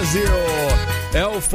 Brasil. É o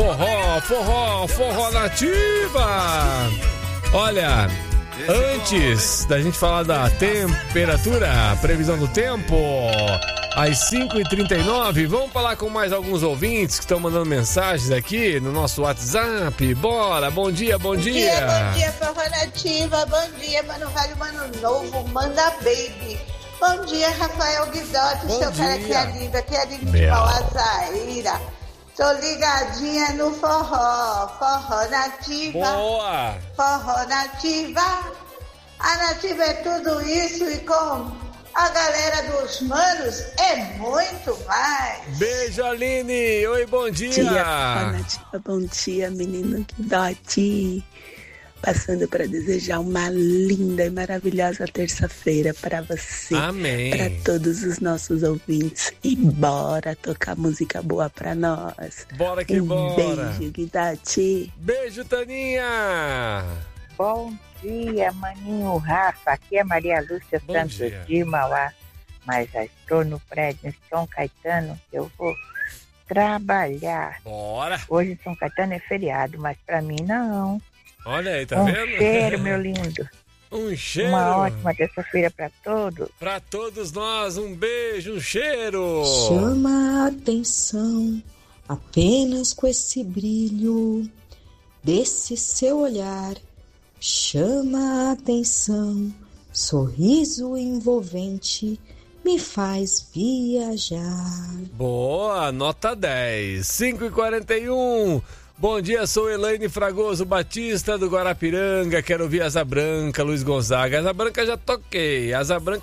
forró nativa. Olha, antes da gente falar da temperatura, previsão do tempo, às 5h39, vamos falar com mais alguns ouvintes que estão mandando mensagens aqui no nosso WhatsApp. Bora, bom dia. Bom dia, forró nativa. Bom dia, Mano Velho, Mano Novo, Manda Baby. Bom dia, Rafael Guidotti, seu cara que é lindo de Pauazaíra. Tô ligadinha no forró nativa. Boa! Forró nativa. A nativa é tudo isso e com a galera dos manos é muito mais. Beijo, Aline. Oi, bom dia. Forró nativa, bom dia, menino Guidotti. Passando para desejar uma linda e maravilhosa terça-feira para você. Amém. Para todos os nossos ouvintes. E bora tocar música boa para nós. Bora que bora. Beijo, Guidotti. Beijo, Taninha. Bom dia, maninho Rafa. Aqui é Maria Lúcia Santos de Mauá. Mas já estou no prédio em São Caetano. Eu vou trabalhar. Bora. Hoje em São Caetano é feriado, mas para mim não. Olha aí, tá vendo? Um cheiro, meu lindo. Um cheiro. Uma ótima terça-feira pra todos. Pra todos nós, um beijo, um cheiro. Chama a atenção apenas com esse brilho desse seu olhar. Chama a atenção, sorriso envolvente me faz viajar. Boa, nota 10. 5h41. Bom dia, sou Elaine Fragoso Batista do Guarapiranga, quero ouvir Asa Branca, Luiz Gonzaga. Asa Branca já toquei.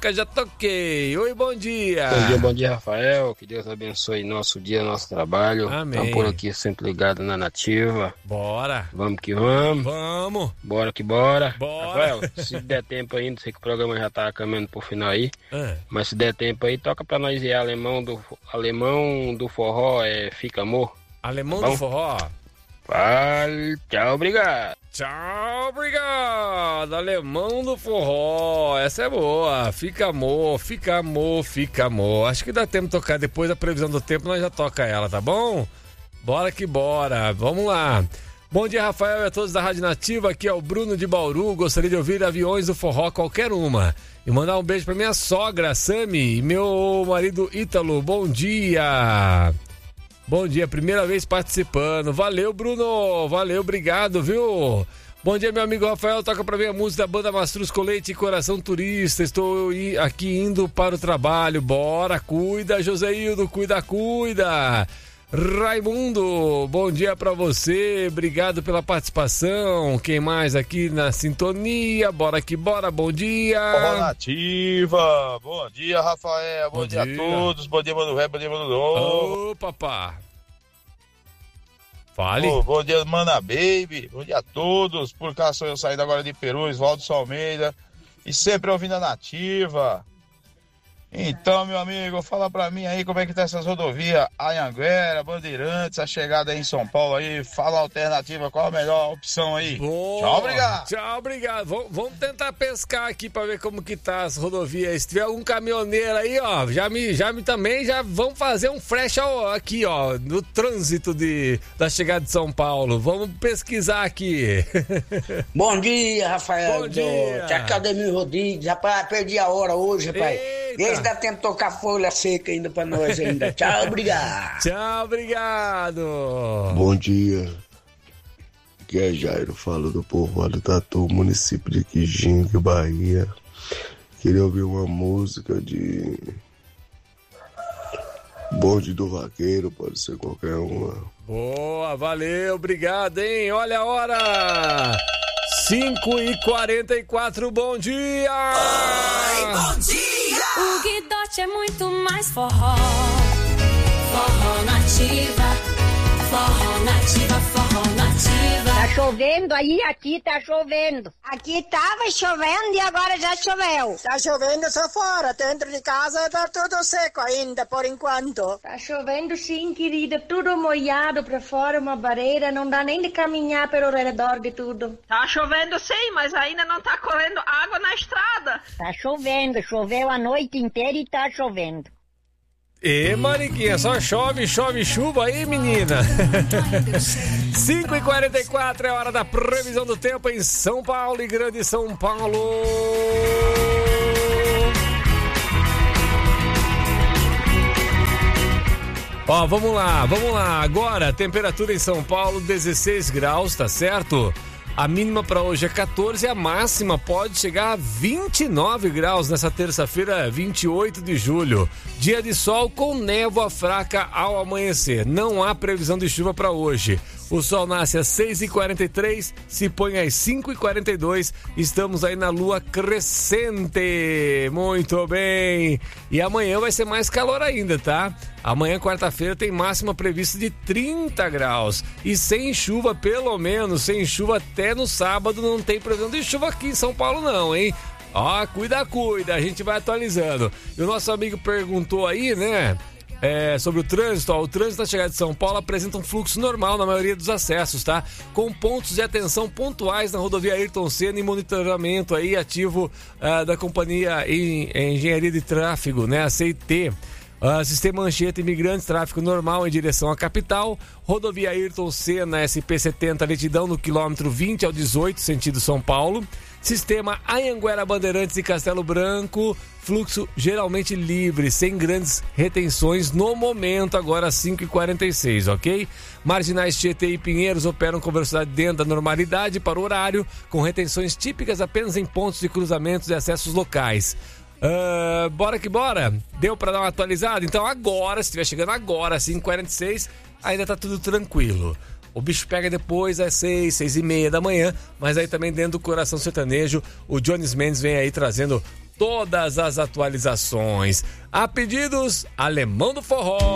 Oi, bom dia. Bom dia, Rafael, que Deus abençoe nosso dia, nosso trabalho. Amém. Estamos por aqui sempre ligados na Nativa. Bora. Vamos que vamos. Vamos. Bora que bora. Bora. Rafael, se der tempo ainda, sei que o programa já tá caminhando pro final aí, mas se der tempo aí, toca pra nós ir alemão do forró, Fica Amor. Alemão do forró? Vale, tchau, obrigado. Tchau, obrigado. Alemão do forró. Essa é boa. Fica amor. Acho que dá tempo de tocar depois da previsão do tempo, nós já toca ela, tá bom? Bora que bora. Vamos lá. Bom dia, Rafael e a todos da Rádio Nativa. Aqui é o Bruno de Bauru. Gostaria de ouvir Aviões do Forró, qualquer uma. E mandar um beijo pra minha sogra, Sami, e meu marido Ítalo. Bom dia. Bom dia, primeira vez participando. Valeu, Bruno. Valeu, obrigado, viu? Bom dia, meu amigo Rafael. Toca pra mim a música da banda Mastruz Colete e Coração Turista. Estou aqui indo para o trabalho. Bora, cuida, Joséildo. Cuida. Raimundo, bom dia pra você. Obrigado pela participação. Quem mais aqui na sintonia? Bora que bora, bom dia. Forró nativa. Bom dia, Rafael. Bom dia a todos. Bom dia, Mano Velho. Bom dia, Mano Novo. Ô, papá. Fale. Bom dia, Mana Baby. Bom dia a todos. Por cá sou eu saindo agora de Perus, Valdo Almeida. E sempre ouvindo a Nativa. Então, meu amigo, fala pra mim aí como é que tá essas rodovias, Anhanguera, Bandeirantes, a chegada aí em São Paulo aí, fala a alternativa, qual a melhor opção aí? Boa. Tchau, obrigado. Vamos tentar pescar aqui pra ver como que tá as rodovias. Se tiver algum caminhoneiro aí, ó, já vamos fazer um flash aqui, ó, no trânsito da chegada de São Paulo. Vamos pesquisar aqui. Bom dia, Rafael. Bom dia. Aqui é o Ademir Rodrigues. Rapaz, perdi a hora hoje, rapaz. Vê se dá tempo de tocar folha seca ainda pra nós ainda. Tchau, obrigado. Tchau, obrigado. Bom dia. Aqui é Jairo, falo do povoado Tatu, município de Quijingue, Bahia. Queria ouvir uma música de Bonde do Vaqueiro, pode ser qualquer uma. Boa, valeu, obrigado, hein? Olha a hora! 5h44, bom dia! Oi, bom dia! O Guidotti é muito mais forró. Forró nativa, forró nativa, forró nativa. Tá chovendo aí, aqui tá chovendo. Aqui tava chovendo e agora já choveu. Tá chovendo só fora, dentro de casa tá tudo seco ainda, por enquanto. Tá chovendo sim, querida, tudo molhado pra fora, uma barreira, não dá nem de caminhar pelo redor de tudo. Tá chovendo sim, mas ainda não tá correndo água na estrada. Tá chovendo, choveu a noite inteira e tá chovendo. Mariquinha, só chove chuva aí, menina. 5h44 é hora da previsão do tempo em São Paulo e Grande São Paulo. Ó, vamos lá. Agora, temperatura em São Paulo, 16 graus, tá certo? A mínima para hoje é 14 e a máxima pode chegar a 29 graus nessa terça-feira, 28 de julho. Dia de sol com névoa fraca ao amanhecer. Não há previsão de chuva para hoje. O sol nasce às 6h43, se põe às 5h42. Estamos aí na lua crescente. Muito bem. E amanhã vai ser mais calor ainda, tá? Amanhã, quarta-feira, tem máxima prevista de 30 graus. E sem chuva, pelo menos, sem chuva até no sábado, não tem previsão de chuva aqui em São Paulo não, hein? Ó, cuida, a gente vai atualizando. E o nosso amigo perguntou aí, né? Sobre o trânsito, ó, o trânsito da chegada de São Paulo apresenta um fluxo normal na maioria dos acessos, tá? Com pontos de atenção pontuais na rodovia Ayrton Senna e monitoramento aí ativo da companhia em engenharia de tráfego, né? A CIT. Sistema Anchieta Imigrantes, tráfego normal em direção à capital. Rodovia Ayrton Senna, SP70, lentidão no quilômetro 20 ao 18, sentido São Paulo. Sistema Anhanguera Bandeirantes e Castelo Branco, fluxo geralmente livre, sem grandes retenções no momento, agora 5h46, ok? Marginais Tietê e Pinheiros operam com velocidade dentro da normalidade para o horário, com retenções típicas apenas em pontos de cruzamentos e acessos locais. Bora que bora. Deu pra dar uma atualizada? Então agora, se estiver chegando agora, 5h46, ainda tá tudo tranquilo. O bicho pega depois às 6h30 da manhã, mas aí também dentro do Coração Sertanejo, o Jones Mendes vem aí trazendo todas as atualizações. A pedidos, Alemão do Forró.